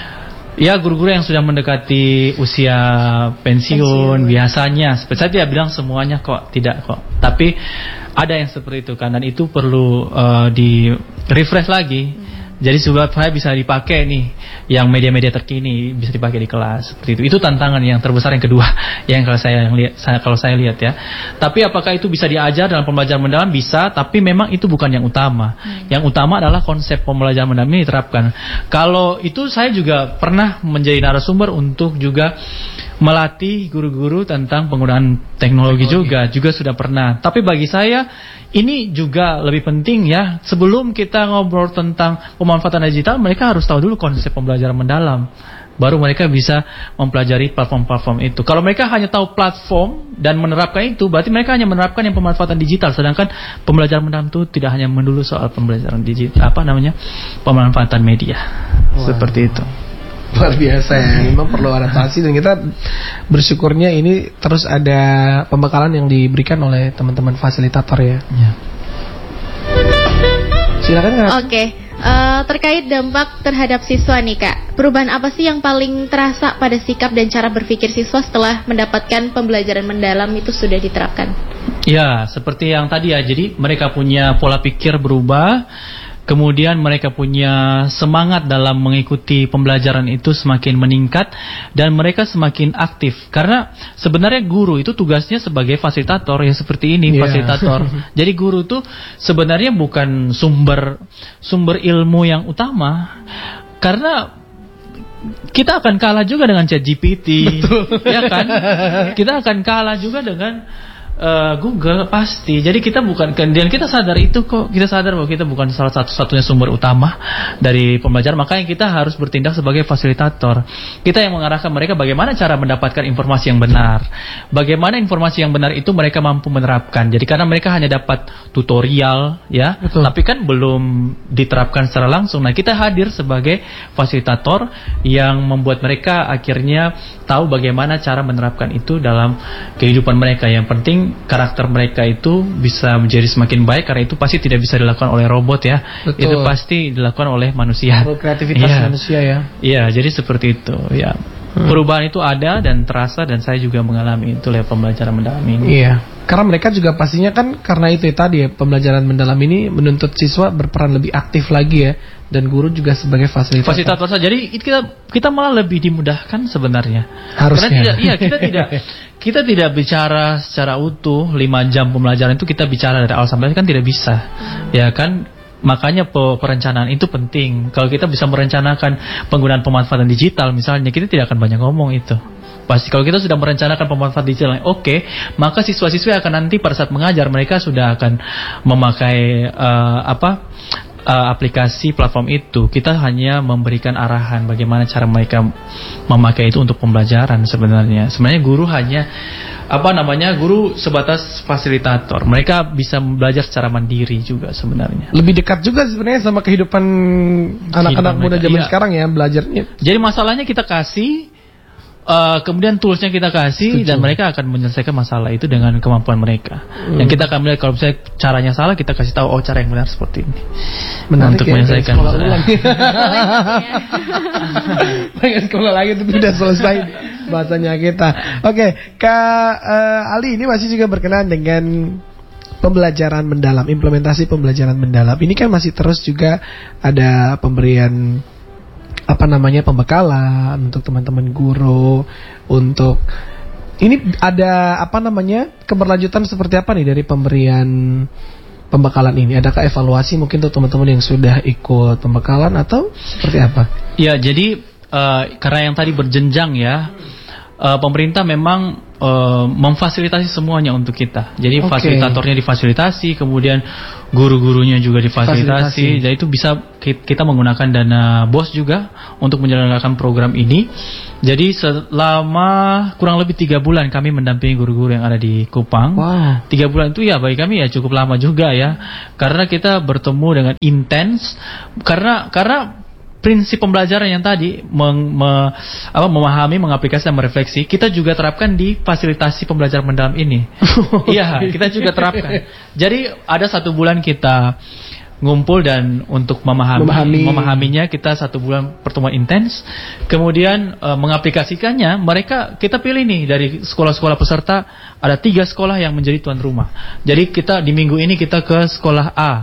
ya guru-guru yang sudah mendekati usia pensiun, pensiun. biasanya. Saya tidak bilang semuanya kok, tidak kok. Tapi ada yang seperti itu kan, dan itu perlu uh, di refresh lagi. Hmm. Jadi supaya bisa dipakai nih, yang media-media terkini bisa dipakai di kelas seperti itu. Itu tantangan yang terbesar yang kedua, yang kalau saya lihat, saya, kalau saya lihat ya. Tapi apakah itu bisa diajar dalam pembelajaran mendalam? Bisa, tapi memang itu bukan yang utama. Hmm. Yang utama adalah konsep pembelajaran mendalam ini diterapkan. Kalau itu saya juga pernah menjadi narasumber untuk juga melatih guru-guru tentang penggunaan teknologi, teknologi juga, juga sudah pernah. Tapi bagi saya ini juga lebih penting ya. Sebelum kita ngobrol tentang pemanfaatan digital, mereka harus tahu dulu konsep pembelajaran mendalam. Baru mereka bisa mempelajari platform-platform itu. Kalau mereka hanya tahu platform dan menerapkan itu, berarti mereka hanya menerapkan yang pemanfaatan digital. Sedangkan pembelajaran mendalam itu tidak hanya melulu soal pembelajaran digital, apa namanya, pemanfaatan media. Wow. Seperti itu. Luar biasa ya, memang perlu adaptasi dan kita bersyukurnya ini terus ada pembekalan yang diberikan oleh teman-teman fasilitator ya. Ya. Silakan Kak. Oke, okay. uh, terkait dampak terhadap siswa nih Kak, perubahan apa sih yang paling terasa pada sikap dan cara berpikir siswa setelah mendapatkan pembelajaran mendalam itu sudah diterapkan? Ya, seperti yang tadi ya, jadi mereka punya pola pikir berubah. Kemudian mereka punya semangat dalam mengikuti pembelajaran itu semakin meningkat dan mereka semakin aktif. Karena sebenarnya guru itu tugasnya sebagai fasilitator ya, seperti ini, yeah. fasilitator. Jadi guru itu sebenarnya bukan sumber sumber ilmu yang utama. Karena kita akan kalah juga dengan ChatGPT, ya kan? Kita akan kalah juga dengan Uh, Google pasti. Jadi kita bukan, dan kita sadar itu kok, kita sadar bahwa kita bukan salah satu-satunya sumber utama dari pembelajaran. Makanya kita harus bertindak sebagai fasilitator. Kita yang mengarahkan mereka bagaimana cara mendapatkan informasi yang benar, bagaimana informasi yang benar itu mereka mampu menerapkan. Jadi karena mereka hanya dapat tutorial ya, betul. Tapi kan belum diterapkan secara langsung. Nah, kita hadir sebagai fasilitator yang membuat mereka akhirnya tahu bagaimana cara menerapkan itu dalam kehidupan mereka. Yang penting karakter mereka itu bisa menjadi semakin baik, karena itu pasti tidak bisa dilakukan oleh robot ya. Betul. Itu pasti dilakukan oleh manusia. Kreativitas ya. manusia ya. Iya, jadi seperti itu ya. Hmm. Perubahan itu ada dan terasa, dan saya juga mengalami itu lewat pembelajaran mendalam ini. Iya. Karena mereka juga pastinya kan karena itu ya, tadi ya, pembelajaran mendalam ini menuntut siswa berperan lebih aktif lagi ya, dan guru juga sebagai fasilitator. Fasilitator saja. Jadi kita kita malah lebih dimudahkan sebenarnya. Harusnya. Karena tidak, iya kita tidak kita tidak bicara secara utuh lima jam pembelajaran itu kita bicara dari awal sampai akhir kan tidak bisa. Hmm. Ya kan? Makanya perencanaan itu penting. Kalau kita bisa merencanakan penggunaan pemanfaatan digital misalnya, kita tidak akan banyak ngomong itu. Pasti kalau kita sudah merencanakan pemanfaatan digital yang oke, okay, maka siswa-siswa akan nanti pada saat mengajar mereka sudah akan memakai uh, apa uh, aplikasi platform itu. Kita hanya memberikan arahan bagaimana cara mereka memakai itu untuk pembelajaran sebenarnya. Sebenarnya guru hanya apa namanya guru sebatas fasilitator. Mereka bisa belajar secara mandiri juga sebenarnya. Lebih dekat juga sebenarnya sama kehidupan anak-anak muda zaman iya. sekarang ya belajarnya. Jadi masalahnya kita kasih, uh, kemudian toolsnya kita kasih, Setuju. dan mereka akan menyelesaikan masalah itu dengan kemampuan mereka. Hmm. Yang kita akan melihat kalau misalnya caranya salah, kita kasih tahu oh cara yang benar seperti ini. Menarik untuk ya, menyelesaikan masalah. Pengen sekolah lagi itu sudah selesai bahasanya kita. Oke, okay, Kak uh, Ali ini masih juga berkenaan dengan pembelajaran mendalam, implementasi pembelajaran mendalam. Ini kan masih terus juga ada pemberian apa namanya pembekalan untuk teman-teman guru, untuk ini ada apa namanya keberlanjutan seperti apa nih dari pemberian pembekalan ini? Adakah evaluasi mungkin untuk teman-teman yang sudah ikut pembekalan atau seperti apa? Ya, jadi uh, karena yang tadi berjenjang ya, uh, pemerintah memang uh, memfasilitasi semuanya untuk kita. Jadi okay. fasilitatornya difasilitasi, kemudian guru-gurunya juga difasilitasi. Jadi itu bisa kita menggunakan dana B O S juga untuk menjalankan program ini. Jadi selama kurang lebih tiga bulan kami mendampingi guru-guru yang ada di Kupang. Wow. Tiga bulan itu ya bagi kami ya cukup lama juga ya, karena kita bertemu dengan intens. Karena karena prinsip pembelajaran yang tadi meng, me, apa, memahami, mengaplikasikan, dan merefleksi, kita juga terapkan di fasilitasi pembelajaran mendalam ini. Iya, kita juga terapkan. Jadi ada satu bulan kita ngumpul dan untuk memahami, memahami. memahaminya kita satu bulan pertemuan intens. Kemudian e, mengaplikasikannya, mereka kita pilih nih dari sekolah-sekolah peserta, ada tiga sekolah yang menjadi tuan rumah. Jadi kita di minggu ini kita ke sekolah A.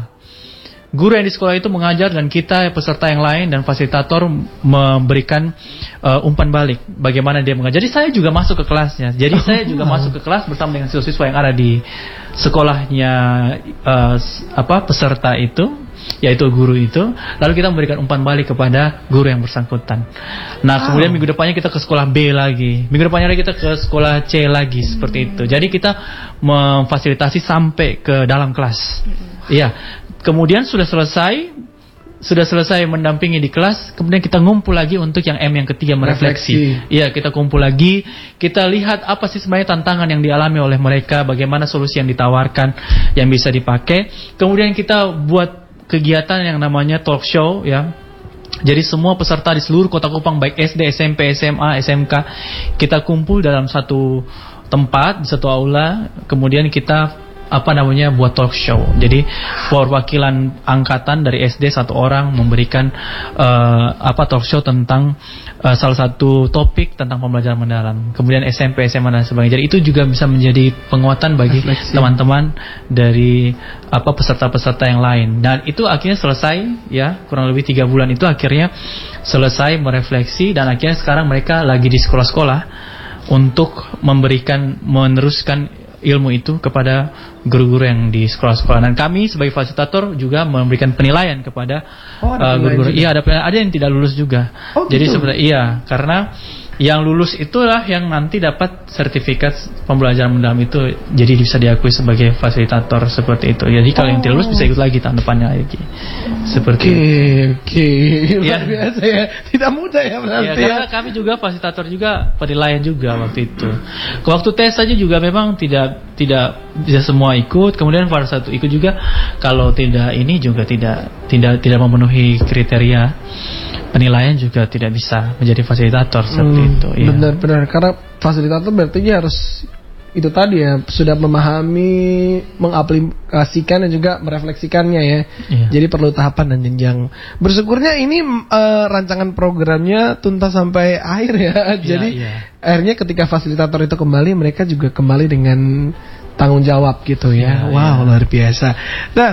Guru yang di sekolah itu mengajar dan kita peserta yang lain dan fasilitator memberikan uh, umpan balik bagaimana dia mengajar. Jadi saya juga masuk ke kelasnya. Jadi oh, saya juga wow. masuk ke kelas bersama dengan siswa-siswa yang ada di sekolahnya uh, apa peserta itu, yaitu guru itu. Lalu kita memberikan umpan balik kepada guru yang bersangkutan. Nah, kemudian wow. minggu depannya kita ke sekolah B lagi. Minggu depannya lagi kita ke sekolah C lagi, hmm. seperti itu. Jadi kita memfasilitasi sampai ke dalam kelas. Iya. Kemudian sudah selesai, sudah selesai mendampingi di kelas, kemudian kita ngumpul lagi untuk yang M yang ketiga, merefleksi. Iya, kita kumpul lagi, kita lihat apa sih sebenarnya tantangan yang dialami oleh mereka, bagaimana solusi yang ditawarkan yang bisa dipakai. Kemudian kita buat kegiatan yang namanya talk show ya. Jadi semua peserta di seluruh Kota Kupang, baik S D, S M P, S M A, S M K, kita kumpul dalam satu tempat, di satu aula, kemudian kita apa namanya buat talk show. Jadi perwakilan angkatan dari S D satu orang memberikan uh, apa talk show tentang uh, salah satu topik tentang pembelajaran mendalam. Kemudian S M P, S M A dan sebagainya. Jadi itu juga bisa menjadi penguatan bagi teman-teman dari apa peserta-peserta yang lain. Dan itu akhirnya selesai ya, kurang lebih tiga bulan itu akhirnya selesai merefleksi dan akhirnya sekarang mereka lagi di sekolah-sekolah untuk memberikan meneruskan ilmu itu kepada guru-guru yang di sekolah-sekolah. Dan kami sebagai fasilitator juga memberikan penilaian kepada oh, uh, guru-guru. Iya, ada penilaian, ada yang tidak lulus juga. Oh, jadi gitu? Sebenarnya iya, karena yang lulus itulah yang nanti dapat sertifikat pembelajaran mendalam itu, jadi bisa diakui sebagai fasilitator seperti itu. Jadi kalau oh. yang tidak lulus bisa ikut lagi tahun depannya lagi. Seperti Oke, oke. Luar biasa ya. Tidak mudah ya berarti. Ya, karena kami juga fasilitator juga, penilaian juga waktu itu. Waktu tes saja juga memang tidak tidak bisa semua ikut. Kemudian pada satu ikut juga kalau tidak ini juga tidak tidak tidak memenuhi kriteria penilaian juga tidak bisa menjadi fasilitator seperti hmm, itu. Ya. Benar-benar karena fasilitator berarti dia harus itu tadi ya, sudah memahami, mengaplikasikan dan juga merefleksikannya ya. Iya. Jadi perlu tahapan dan jenjang. Bersyukurnya ini uh, rancangan programnya tuntas sampai akhir ya. Jadi iya. akhirnya ketika fasilitator itu kembali, mereka juga kembali dengan tanggung jawab gitu ya. Iya, wow, iya. luar biasa. Nah,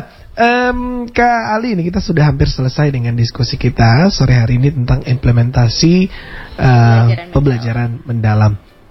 Um, Kak Ali, ini kita sudah hampir selesai dengan diskusi kita sore hari ini tentang implementasi uh, pembelajaran, pembelajaran mendalam.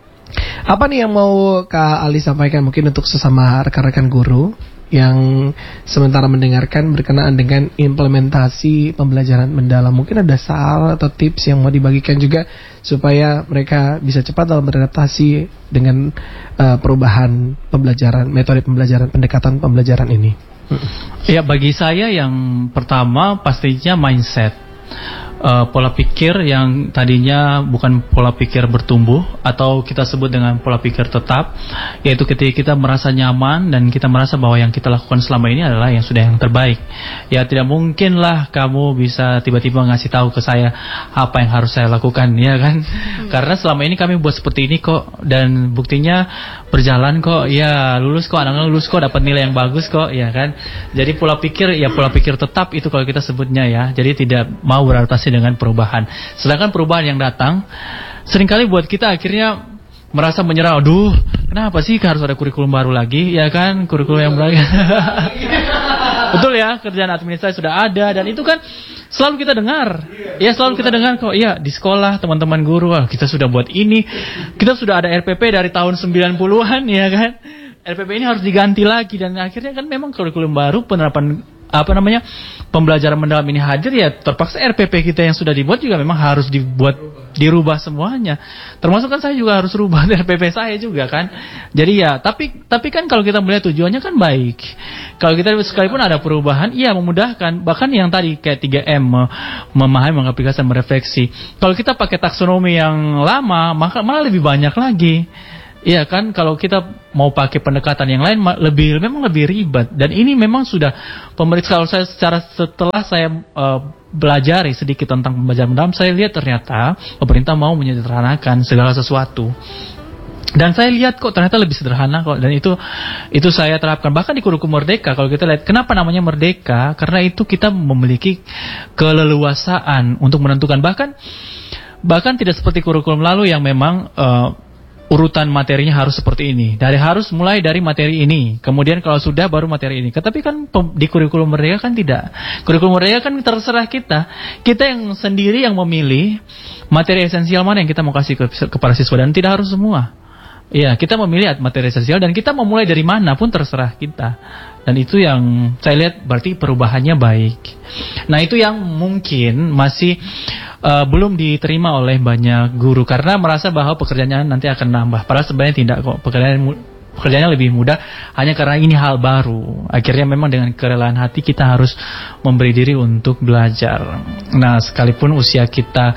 Apa nih yang mau Kak Ali sampaikan mungkin untuk sesama rekan-rekan guru yang sementara mendengarkan berkenaan dengan implementasi pembelajaran mendalam? Mungkin ada saran atau tips yang mau dibagikan juga supaya mereka bisa cepat dalam beradaptasi dengan uh, perubahan pembelajaran, metode pembelajaran, pendekatan pembelajaran ini. Ya, bagi saya yang pertama pastinya mindset. uh, pola pikir yang tadinya bukan pola pikir bertumbuh atau kita sebut dengan pola pikir tetap, yaitu ketika kita merasa nyaman dan kita merasa bahwa yang kita lakukan selama ini adalah yang sudah yang terbaik. Ya tidak mungkinlah kamu bisa tiba-tiba ngasih tahu ke saya apa yang harus saya lakukan, ya kan? Hmm. Karena selama ini kami buat seperti ini kok, dan buktinya berjalan kok, ya lulus kok, anak-anak lulus kok, dapat nilai yang bagus kok, ya kan? Jadi pola pikir, ya pola pikir tetap itu kalau kita sebutnya ya. Jadi tidak mau beradaptasi dengan perubahan. Sedangkan perubahan yang datang seringkali buat kita akhirnya merasa menyerah. Aduh, kenapa sih harus ada kurikulum baru lagi, ya kan? Kurikulum yang baru. Betul ya, kerjaan administrasi sudah ada, dan itu kan selalu kita dengar. Ya selalu kita dengar kok. Iya, di sekolah teman-teman guru, wah, kita sudah buat ini. Kita sudah ada R P P dari tahun sembilan puluhan, ya kan? R P P ini harus diganti lagi, dan akhirnya kan memang kurikulum baru, penerapan apa namanya pembelajaran mendalam ini hadir, ya terpaksa R P P kita yang sudah dibuat juga memang harus dibuat dirubah semuanya. Termasuk kan saya juga harus rubah R P P saya juga kan. Jadi ya tapi tapi kan kalau kita melihat tujuannya kan baik. Kalau kita sekalipun ada perubahan, iya memudahkan. Bahkan yang tadi kayak tiga M, memahami, mengaplikasikan, merefleksi. Kalau kita pakai taksonomi yang lama, maka malah lebih banyak lagi. Iya kan, kalau kita mau pakai pendekatan yang lain lebih memang lebih ribet, dan ini memang sudah pemerintah. Kalau saya secara setelah saya uh, belajari sedikit tentang pembelajaran mendalam, saya lihat ternyata pemerintah mau menyederhanakan segala sesuatu. Dan saya lihat kok ternyata lebih sederhana kok, dan itu itu saya terapkan bahkan di kurikulum Merdeka. Kalau kita lihat kenapa namanya Merdeka, karena itu kita memiliki keleluasaan untuk menentukan, bahkan bahkan tidak seperti kurikulum lalu yang memang uh, urutan materinya harus seperti ini. Dari harus mulai dari materi ini, kemudian kalau sudah baru materi ini. Tetapi kan di kurikulum Merdeka kan tidak. Kurikulum Merdeka kan terserah kita. Kita yang sendiri yang memilih materi esensial mana yang kita mau kasih ke, kepada siswa, dan tidak harus semua. Iya, kita memilih materi esensial, dan kita mau mulai dari mana pun terserah kita. Dan itu yang saya lihat berarti perubahannya baik. Nah, itu yang mungkin masih Uh, belum diterima oleh banyak guru karena merasa bahwa pekerjaannya nanti akan nambah. Padahal sebenarnya tidak kok. Pekerjaan pekerjaannya lebih mudah hanya karena ini hal baru. Akhirnya memang dengan kerelaan hati kita harus memberi diri untuk belajar. Nah, sekalipun usia kita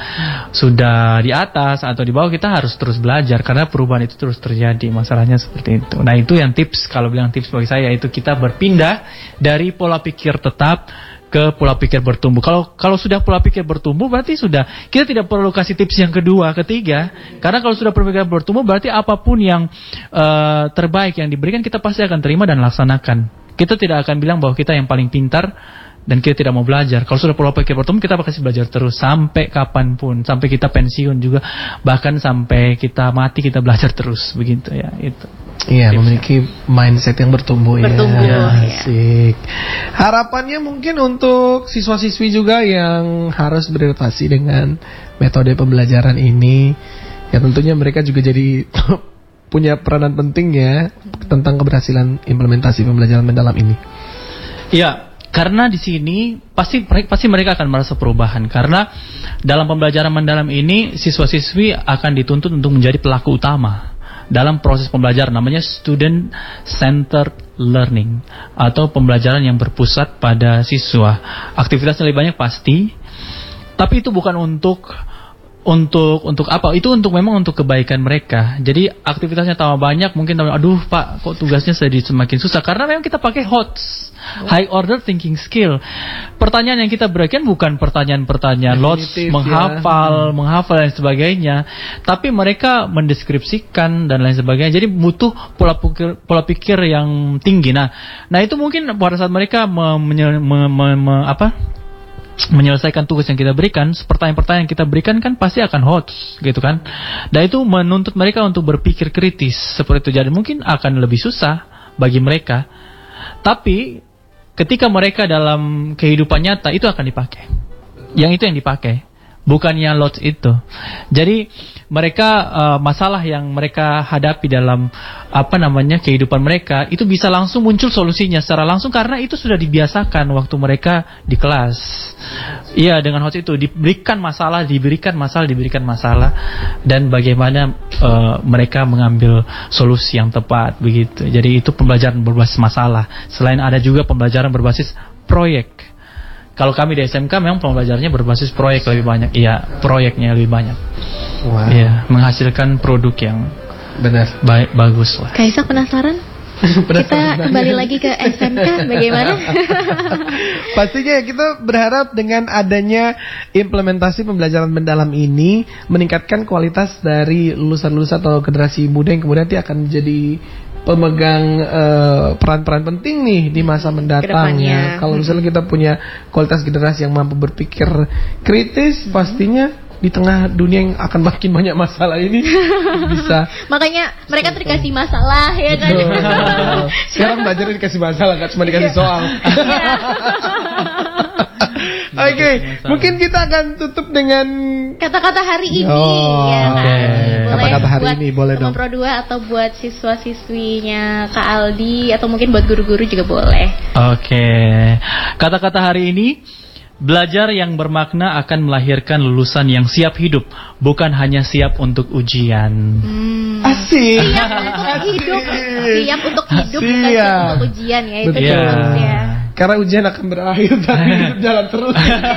sudah di atas atau di bawah, kita harus terus belajar karena perubahan itu terus terjadi. Masalahnya seperti itu. Nah, itu yang tips, kalau bilang tips bagi saya, itu kita berpindah dari pola pikir tetap ke pola pikir bertumbuh. Kalau kalau sudah pola pikir bertumbuh berarti sudah, kita tidak perlu kasih tips yang kedua, ketiga. Karena kalau sudah pola pikir bertumbuh berarti apapun yang uh, terbaik yang diberikan kita pasti akan terima dan laksanakan. Kita tidak akan bilang bahwa kita yang paling pintar dan kita tidak mau belajar. Kalau sudah pola pikir bertumbuh, kita pasti belajar terus sampai kapanpun, sampai kita pensiun juga, bahkan sampai kita mati kita belajar terus, begitu ya. Itu. Iya, memiliki mindset yang bertumbuh, bertumbuh ya. ya. Asik. Harapannya mungkin untuk siswa-siswi juga yang harus beradaptasi dengan metode pembelajaran ini, ya tentunya mereka juga jadi punya peranan penting ya tentang keberhasilan implementasi pembelajaran mendalam ini. Iya. Karena di sini pasti pasti mereka akan merasa perubahan, karena dalam pembelajaran mendalam ini siswa-siswi akan dituntut untuk menjadi pelaku utama dalam proses pembelajaran, namanya student centered learning atau pembelajaran yang berpusat pada siswa. Aktivitasnya lebih banyak pasti, tapi itu bukan untuk Untuk untuk apa? Itu untuk memang untuk kebaikan mereka. Jadi aktivitasnya tambah banyak, mungkin tambah, aduh Pak, kok tugasnya jadi semakin susah. Karena memang kita pakai H O T S, High Order Thinking Skill. Pertanyaan yang kita berikan bukan pertanyaan-pertanyaan lots, menghafal, ya. menghafal dan sebagainya. Tapi mereka mendeskripsikan dan lain sebagainya. Jadi butuh pola pikir, pola pikir yang tinggi. Nah, nah itu mungkin pada saat mereka me, me, me, me, me, apa? menyelesaikan tugas yang kita berikan, pertanyaan-pertanyaan yang kita berikan kan pasti akan hot gitu kan. Dan itu menuntut mereka untuk berpikir kritis seperti itu. Jadi mungkin akan lebih susah bagi mereka. Tapi ketika mereka dalam kehidupan nyata itu akan dipakai. Yang itu yang dipakai, bukannya lots itu. Jadi mereka uh, masalah yang mereka hadapi dalam apa namanya kehidupan mereka itu bisa langsung muncul solusinya secara langsung karena itu sudah dibiasakan waktu mereka di kelas. Iya, dengan hot itu diberikan masalah, diberikan masalah, diberikan masalah, dan bagaimana uh, mereka mengambil solusi yang tepat begitu. Jadi itu pembelajaran berbasis masalah. Selain ada juga pembelajaran berbasis proyek. kalau kami di S M K memang pembelajarannya berbasis proyek lebih banyak. Iya, proyeknya lebih banyak. Wow. Iya, menghasilkan produk yang Benar. baik, bagus lah. Kaisa penasaran? Kita kembali lagi ke S M K bagaimana? Pastinya kita berharap dengan adanya implementasi pembelajaran mendalam ini meningkatkan kualitas dari lulusan-lulusan atau generasi muda yang kemudian nanti akan menjadi pemegang uh, peran-peran penting nih di masa mendatang ya. Kalau misalnya kita punya kualitas generasi yang mampu berpikir kritis, hmm. pastinya di tengah dunia yang akan makin banyak masalah ini bisa. Makanya mereka tuh dikasih masalah ya kan. Sekarang belajar dikasih masalah, gak cuma dikasih soal. Oke, okay, mungkin kita akan tutup dengan kata-kata hari ini. Oh, ya kan? Okay. Kata-kata hari buat ini boleh dong. Pro dua atau buat siswa-siswinya Kak Aldi atau mungkin buat guru-guru juga boleh. Oke, okay. Kata-kata hari ini: belajar yang bermakna akan melahirkan lulusan yang siap hidup, bukan hanya siap untuk ujian. Hmm. Asik. Siap untuk hidup, siap untuk hidup, bukan siap. siap untuk ujian ya. Itu Betul. ya. Karena ujian akan berakhir, tapi hidup jalan terus.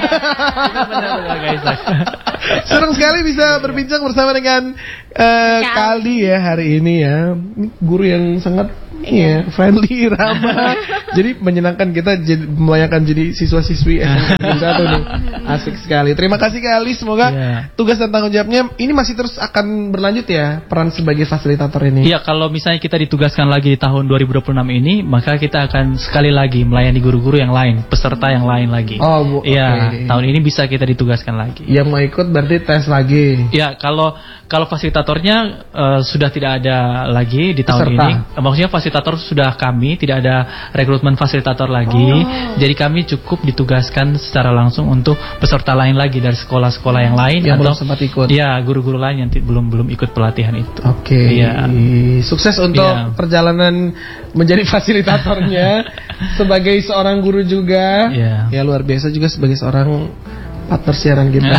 Senang sekali bisa berbincang bersama dengan uh, Kak Aldi ya hari ini ya. Ini guru yang sangat iya, friendly, ramah. Jadi menyenangkan kita jadi, membayangkan jadi siswa-siswi S M K satu nih. Asik sekali. Terima kasih Kak Ali. Semoga yeah. tugas dan tanggung jawabnya ini masih terus akan berlanjut ya, peran sebagai fasilitator ini. Iya, kalau misalnya kita ditugaskan lagi di tahun dua ribu dua puluh enam ini, maka kita akan sekali lagi melayani guru-guru yang lain, peserta yang lain lagi. Oh, iya, okay. Tahun ini bisa kita ditugaskan lagi. Yang mau ikut berarti tes lagi. Iya, kalau kalau fasilitatornya uh, sudah tidak ada lagi di tahun peserta. ini. Maksudnya fasilitator sudah kami, tidak ada rekrutmen fasilitator lagi. Oh. Jadi kami cukup ditugaskan secara langsung untuk peserta lain lagi dari sekolah-sekolah yang lain yang atau belum sempat ikut. Iya, guru-guru lain yang belum belum ikut pelatihan itu. Oke. Okay. Ya. Sukses untuk ya. perjalanan menjadi fasilitatornya sebagai seorang guru juga. Ya. Ya luar biasa juga sebagai seorang partner siaran kita.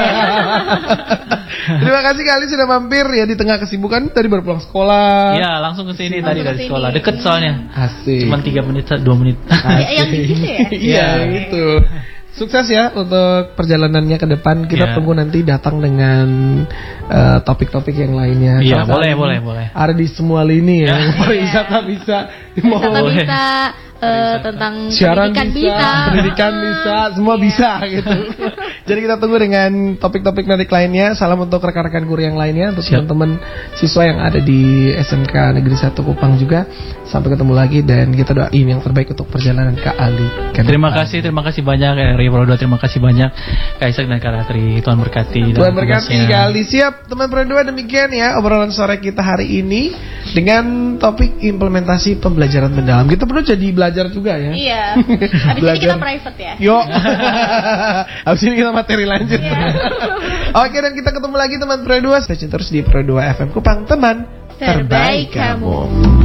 Terima kasih kali sudah mampir ya di tengah kesibukan tadi baru pulang sekolah. Iya, langsung ke sini tadi dari sekolah. Deket soalnya. Asik. Cuma tiga menit, dua menit. Yang di situ ya? Iya, itu. Sukses ya untuk perjalanannya ke depan. Kita yeah. tunggu nanti datang dengan uh, topik-topik yang lainnya. Iya, yeah, boleh, boleh, boleh. Ada di semua lini ya. Pariwisata bisa. Wisata bisa. Uh, tentang siaran pendidikan bisa, bisa, pendidikan bisa, semua yeah. bisa gitu. Jadi kita tunggu dengan topik-topik menarik lainnya. Salam untuk rekan-rekan guru yang lainnya, untuk teman-teman siswa yang ada di S M K Negeri satu Kupang juga. Sampai ketemu lagi dan kita doain yang terbaik untuk perjalanan Kak Ali. Terima kasih, terima kasih banyak Ria Pro dua, terima kasih banyak Kak Isak dan Kak Ratri. Tuhan berkati. Tuhan berkati Kak Ali. Siap teman Pro dua, demikian ya obrolan sore kita hari ini dengan topik implementasi pembelajaran mendalam. Kita perlu jadi belajar juga ya. Iya. Habis ini kita private ya. Yo. Habis ini kita materi lanjut. Oke, dan kita ketemu lagi teman Pro dua. Stay tune terus di Pro dua F M Kupang, teman terbaik, terbaik kamu.